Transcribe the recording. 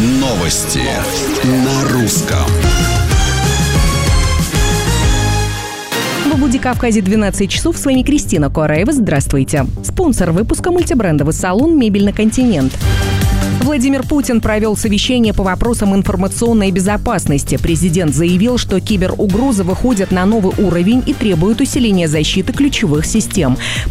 Новости на русском. В Владикавказе 12 часов. С вами Кристина Куараева. Здравствуйте. Спонсор выпуска — мультибрендовый салон «Мебельный континент». Владимир Путин провел совещание по вопросам информационной безопасности. Президент заявил, что киберугрозы выходят на новый уровень и требуют усиления защиты ключевых систем.